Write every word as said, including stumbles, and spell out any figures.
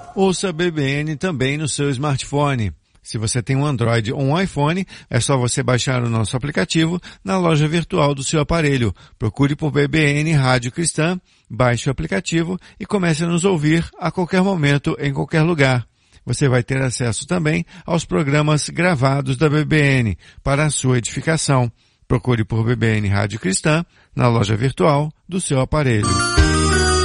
Ouça a B B N também no seu smartphone. Se você tem um Android ou um iPhone, é só você baixar o nosso aplicativo na loja virtual do seu aparelho. Procure por B B N Rádio Cristã, baixe o aplicativo e comece a nos ouvir a qualquer momento, em qualquer lugar. Você vai ter acesso também aos programas gravados da B B N para a sua edificação. Procure por B B N Rádio Cristã na loja virtual do seu aparelho.